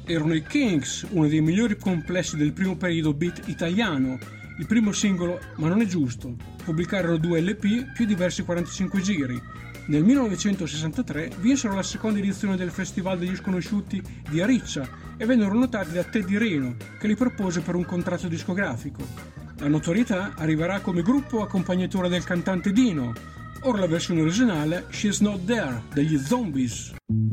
Erano i Kings, uno dei migliori complessi del primo periodo beat italiano. Il primo singolo Ma non è giusto. Pubblicarono 2 LP più diversi 45 giri. Nel 1963 vinsero la seconda edizione del Festival degli Sconosciuti di Ariccia e vennero notati da Teddy Rino, che li propose per un contratto discografico. La notorietà arriverà come gruppo accompagnatura del cantante Dino. Ora la versione originale She's Not There degli Zombies.